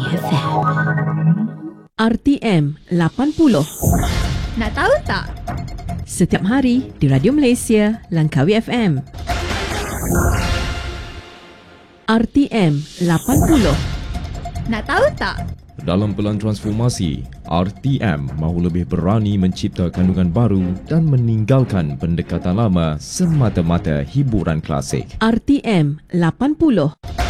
FM. RTM 80. Nak tahu tak? Setiap hari di Radio Malaysia, Langkawi FM. RTM 80. Nak tahu tak? Dalam pelan transformasi, RTM mahu lebih berani mencipta kandungan baru dan meninggalkan pendekatan lama semata-mata hiburan klasik. RTM 80.